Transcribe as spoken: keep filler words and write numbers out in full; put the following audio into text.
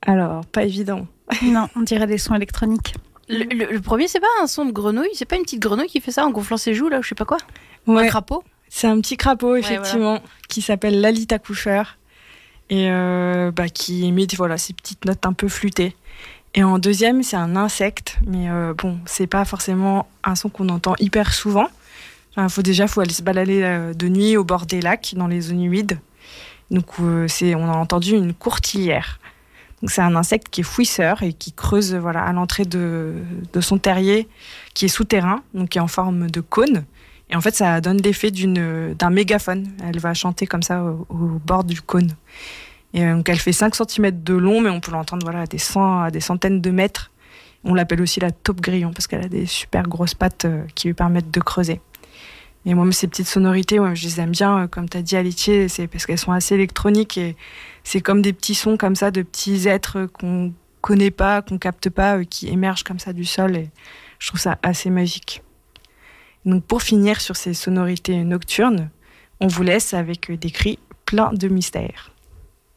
Alors, pas évident. Non, on dirait des sons électroniques. Le, le, le premier, c'est pas un son de grenouille? C'est pas une petite grenouille qui fait ça en gonflant ses joues, là, ou je sais pas quoi? Ouais. Un crapaud? C'est un petit crapaud, effectivement, ouais, voilà. qui s'appelle l'Alita coucheur et euh, bah, qui émet voilà, ces petites notes un peu flûtées. Et en deuxième, c'est un insecte, mais euh, bon, c'est pas forcément un son qu'on entend hyper souvent. Enfin, faut déjà, faut aller se balader euh, de nuit au bord des lacs, dans les zones humides. Donc, euh, c'est, on a entendu une courtilière. Donc, c'est un insecte qui est fouisseur et qui creuse voilà, à l'entrée de, de son terrier, qui est souterrain, donc qui est en forme de cône. Et en fait, ça donne l'effet d'une, d'un mégaphone. Elle va chanter comme ça au, au bord du cône. Et donc, elle fait cinq centimètres de long, mais on peut l'entendre voilà, à, des cent, à des centaines de mètres. On l'appelle aussi la taupe grillon parce qu'elle a des super grosses pattes euh, qui lui permettent de creuser. Et moi, ces petites sonorités, ouais, je les aime bien, euh, comme tu as dit, Alitier, c'est parce qu'elles sont assez électroniques et c'est comme des petits sons comme ça, de petits êtres qu'on connaît pas, qu'on capte pas, euh, qui émergent comme ça du sol. Et je trouve ça assez magique. Donc, pour finir sur ces sonorités nocturnes, on vous laisse avec des cris pleins de mystères.